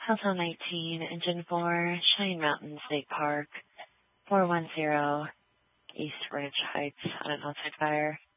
Hotel 19, Engine 4, Cheyenne Mountain State Park, 410 East Ranch Heights on an outside fire.